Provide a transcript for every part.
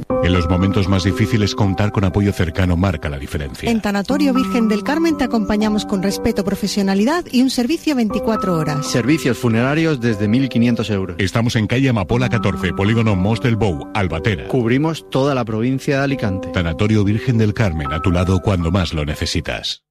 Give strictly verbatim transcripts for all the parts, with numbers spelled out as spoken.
En los momentos más difíciles, contar con apoyo cercano marca la diferencia. En Tanatorio Virgen del Carmen te acompañamos con respeto, profesionalidad y un servicio veinticuatro horas. Servicios funerarios desde mil quinientos euros. Estamos en calle Amapola catorce, polígono Mos del Bou, Albatera. Cubrimos toda la provincia de Alicante. Tanatorio Virgen del Carmen, a tu lado cuando más lo necesitas.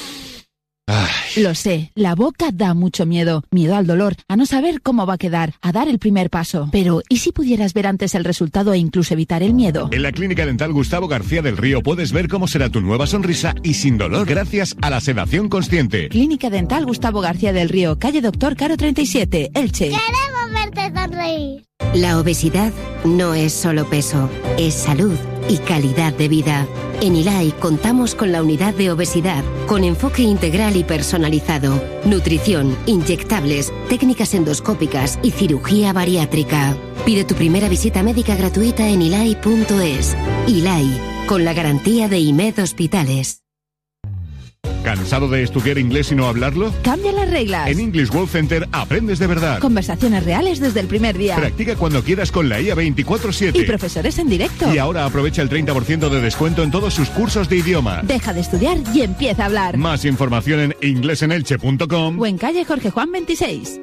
Ay. Lo sé, la boca da mucho miedo. Miedo al dolor, a no saber cómo va a quedar, a dar el primer paso. Pero, ¿y si pudieras ver antes el resultado e incluso evitar el miedo? En la Clínica Dental Gustavo García del Río puedes ver cómo será tu nueva sonrisa y sin dolor gracias a la sedación consciente. Clínica Dental Gustavo García del Río, calle Doctor Caro treinta y siete, Elche. Queremos verte sonreír. La obesidad no es solo peso, es salud y calidad de vida. En I L A I contamos con la unidad de obesidad, con enfoque integral y personalizado, nutrición, inyectables, técnicas endoscópicas y cirugía bariátrica. Pide tu primera visita médica gratuita en ilai punto es. I L A I, con la garantía de I M E D Hospitales. ¿Cansado de estudiar inglés y no hablarlo? Cambia las reglas. En English World Center aprendes de verdad. Conversaciones reales desde el primer día. Practica cuando quieras con la I A veinticuatro siete. Y profesores en directo. Y ahora aprovecha el treinta por ciento de descuento en todos sus cursos de idioma. Deja de estudiar y empieza a hablar. Más información en inglesenelche punto com o en calle Jorge Juan veintiséis.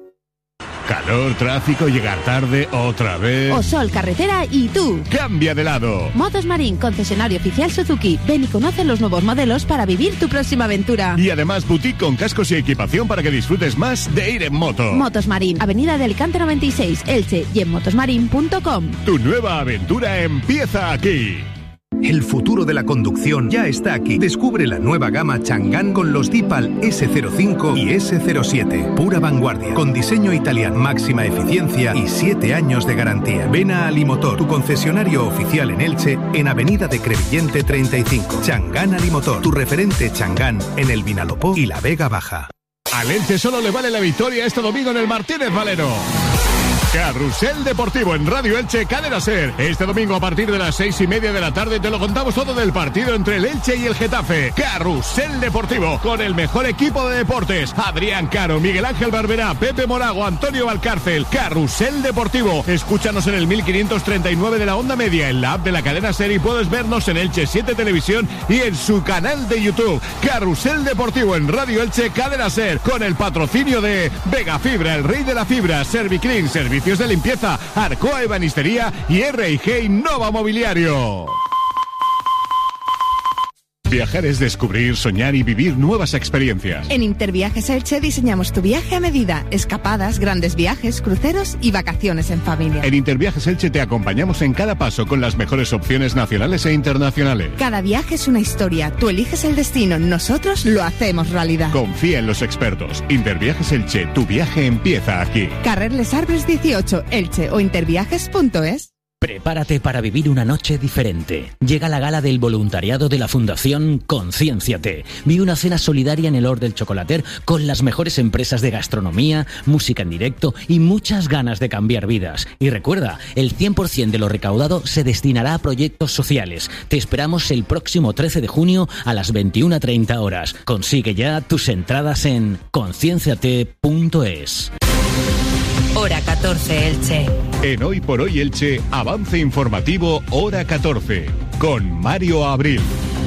Calor, tráfico, llegar tarde, otra vez. O sol, carretera y tú. Cambia de lado. Motos Marín, concesionario oficial Suzuki. Ven y conoce los nuevos modelos para vivir tu próxima aventura. Y además boutique con cascos y equipación para que disfrutes más de ir en moto. Motos Marín, avenida de Alicante noventa y seis, Elche, y en motosmarin punto com. Tu nueva aventura empieza aquí. El futuro de la conducción ya está aquí. Descubre la nueva gama Chang'an con los Deepal ese cero cinco y ese cero siete. Pura vanguardia, con diseño italiano, máxima eficiencia y siete años de garantía. Ven a Alimotor, tu concesionario oficial en Elche, en Avenida de Crevillente treinta y cinco. Chang'an Alimotor, tu referente Chang'an en el Vinalopó y la Vega Baja. Al Elche solo le vale la victoria este domingo en el Martínez Valero. Carrusel Deportivo en Radio Elche, Cadena Ser. Este domingo a partir de las seis y media de la tarde te lo contamos todo del partido entre el Elche y el Getafe. Carrusel Deportivo, con el mejor equipo de deportes. Adrián Caro, Miguel Ángel Barberá, Pepe Morago, Antonio Valcárcel. Carrusel Deportivo. Escúchanos en el mil quinientos treinta y nueve de la onda media, en la app de la Cadena Ser, y puedes vernos en Elche siete Televisión y en su canal de YouTube. Carrusel Deportivo en Radio Elche, Cadena Ser, con el patrocinio de Vega Fibra, el rey de la fibra, Serviclean, Servicios de limpieza, Arcoa Ebanistería y R and G Innova Mobiliario. Viajar es descubrir, soñar y vivir nuevas experiencias. En Interviajes Elche diseñamos tu viaje a medida. Escapadas, grandes viajes, cruceros y vacaciones en familia. En Interviajes Elche te acompañamos en cada paso con las mejores opciones nacionales e internacionales. Cada viaje es una historia. Tú eliges el destino, nosotros lo hacemos realidad. Confía en los expertos. Interviajes Elche, tu viaje empieza aquí. Carrer Les Arbres dieciocho, Elche o interviajes punto es. Prepárate para vivir una noche diferente. Llega la gala del voluntariado de la Fundación Conciénciate. Vive una cena solidaria en el Hort del Chocolater con las mejores empresas de gastronomía, música en directo y muchas ganas de cambiar vidas. Y recuerda, el cien por ciento de lo recaudado se destinará a proyectos sociales. Te esperamos el próximo trece de junio a las veintiuna treinta horas. Consigue ya tus entradas en concienciate punto es. Hora catorce, Elche. En Hoy por Hoy Elche, avance informativo Hora catorce, con Mario Abril.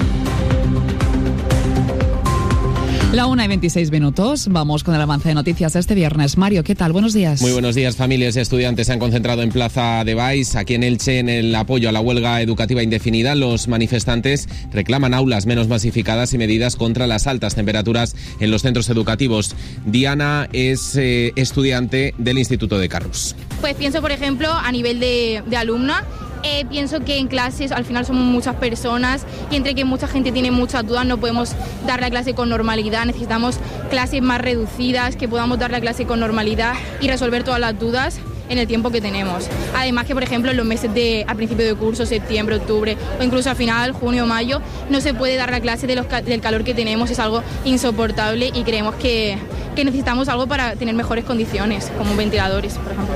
La una y veintiséis minutos, vamos con el avance de noticias de este viernes. Mario, ¿qué tal? Buenos días. Muy buenos días. Familias y estudiantes se han concentrado en Plaza de Baix, aquí en Elche, en el apoyo a la huelga educativa indefinida. Los manifestantes reclaman aulas menos masificadas y medidas contra las altas temperaturas en los centros educativos. Diana es eh, estudiante del Instituto de Carrús. Pues pienso, por ejemplo, a nivel de, de alumna, Eh, pienso que en clases al final somos muchas personas y entre que mucha gente tiene muchas dudas no podemos dar la clase con normalidad. Necesitamos clases más reducidas, que podamos dar la clase con normalidad y resolver todas las dudas en el tiempo que tenemos. Además que, por ejemplo, en los meses de a principio de curso, septiembre, octubre o incluso al final, junio, mayo, no se puede dar la clase de los, del calor que tenemos. Es algo insoportable y creemos que, que necesitamos algo para tener mejores condiciones, como ventiladores, por ejemplo.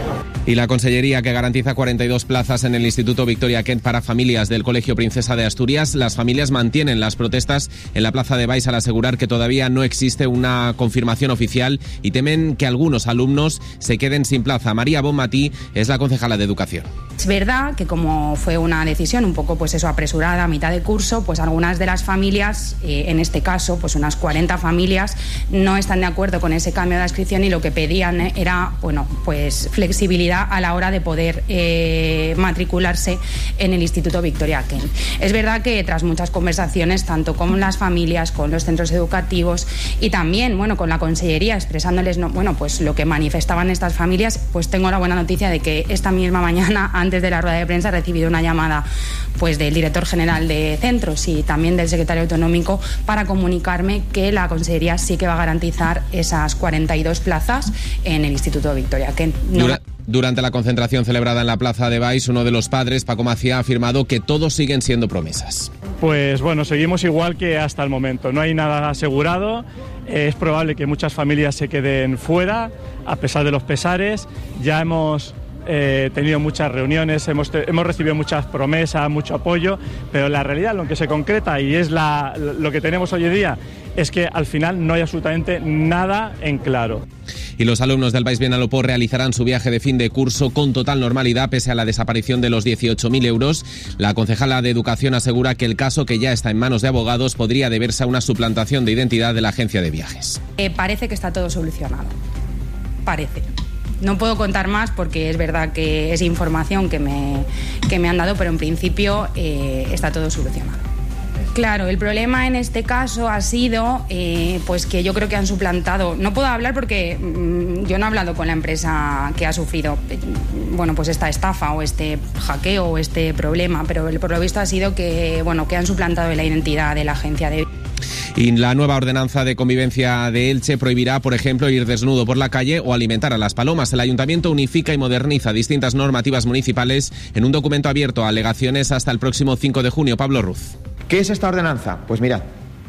Y la Consellería, que garantiza cuarenta y dos plazas en el Instituto Victoria Kent para familias del Colegio Princesa de Asturias. Las familias mantienen las protestas en la Plaza de Baix al asegurar que todavía no existe una confirmación oficial y temen que algunos alumnos se queden sin plaza. María Bonmatí es la concejala de Educación. Es verdad que como fue una decisión un poco pues eso apresurada a mitad de curso, pues algunas de las familias, eh, en este caso pues unas cuarenta familias, no están de acuerdo con ese cambio de adscripción y lo que pedían era bueno pues flexibilidad a la hora de poder eh, matricularse en el Instituto Victoria Kent. Es verdad que tras muchas conversaciones tanto con las familias, con los centros educativos y también bueno con la Consellería expresándoles no, bueno pues lo que manifestaban estas familias, pues tengo la buena noticia de que esta misma mañana antes de la rueda de prensa he recibido una llamada pues del director general de centros y también del secretario autonómico para comunicarme que la Consellería sí que va a garantizar esas cuarenta y dos plazas en el Instituto Victoria Kent. No Dura- Durante la concentración celebrada en la Plaza de Baix, uno de los padres, Paco Macía, ha afirmado que todos siguen siendo promesas. Pues bueno, seguimos igual que hasta el momento. No hay nada asegurado. Es probable que muchas familias se queden fuera, a pesar de los pesares. Ya hemos eh, tenido muchas reuniones, hemos, te- hemos recibido muchas promesas, mucho apoyo, pero la realidad, lo que se concreta y es la, lo que tenemos hoy en día, es que al final no hay absolutamente nada en claro. Y los alumnos del Baix Vinalopó realizarán su viaje de fin de curso con total normalidad pese a la desaparición de los dieciocho mil euros. La concejala de Educación asegura que el caso, que ya está en manos de abogados, podría deberse a una suplantación de identidad de la agencia de viajes. Eh, parece que está todo solucionado. Parece. No puedo contar más porque es verdad que es información que me, que me han dado, pero en principio eh, está todo solucionado. Claro, el problema en este caso ha sido eh, pues que yo creo que han suplantado. No puedo hablar porque mmm, yo no he hablado con la empresa que ha sufrido bueno, pues esta estafa o este hackeo o este problema, pero el, por lo visto ha sido que, bueno, que han suplantado la identidad de la agencia de... Y la nueva ordenanza de convivencia de Elche prohibirá, por ejemplo, ir desnudo por la calle o alimentar a las palomas. El ayuntamiento unifica y moderniza distintas normativas municipales en un documento abierto a alegaciones hasta el próximo cinco de junio. Pablo Ruz. ¿Qué es esta ordenanza? Pues mirad,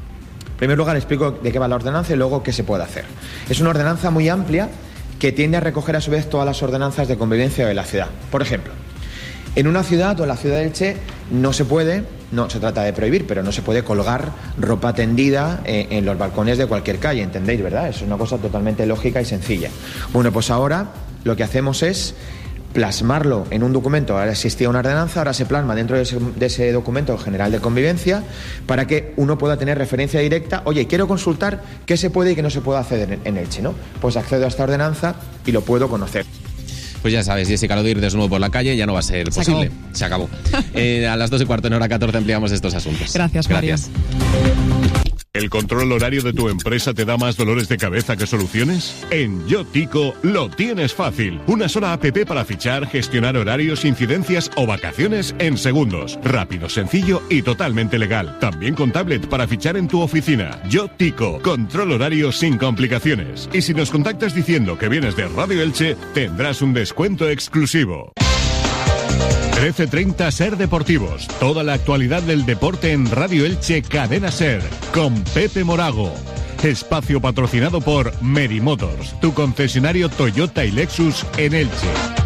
en primer lugar explico de qué va la ordenanza y luego qué se puede hacer. Es una ordenanza muy amplia que tiende a recoger a su vez todas las ordenanzas de convivencia de la ciudad. Por ejemplo, en una ciudad o en la ciudad de Elche no se puede, no se trata de prohibir, pero no se puede colgar ropa tendida en, en los balcones de cualquier calle, ¿entendéis, verdad? Es una cosa totalmente lógica y sencilla. Bueno, pues ahora lo que hacemos es plasmarlo en un documento. Ahora existía una ordenanza, ahora se plasma dentro de ese, de ese documento general de convivencia para que uno pueda tener referencia directa. Oye, quiero consultar qué se puede y qué no se puede hacer en, en Elche, ¿no? Pues accedo a esta ordenanza y lo puedo conocer. Pues ya sabes, Jessica, lo de ir desnudo por la calle ya no va a ser Se posible. acabó. Se acabó. Eh, a las dos y cuarto en hora catorce ampliamos estos asuntos. Gracias, Mario. Gracias. ¿El control horario de tu empresa te da más dolores de cabeza que soluciones? En Yotico lo tienes fácil. Una sola app para fichar, gestionar horarios, incidencias o vacaciones en segundos. Rápido, sencillo y totalmente legal. También con tablet para fichar en tu oficina. Yotico, control horario sin complicaciones. Y si nos contactas diciendo que vienes de Radio Elche, tendrás un descuento exclusivo. trece treinta Ser Deportivos. Toda la actualidad del deporte en Radio Elche Cadena Ser. Con Pepe Morago. Espacio patrocinado por Meri Motors, tu concesionario Toyota y Lexus en Elche.